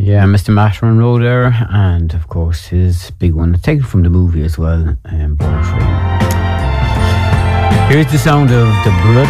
Yeah, Mr. Matt Monroe there, and of course his big one, taken from the movie as well, Born Free. Here's the sound of the blood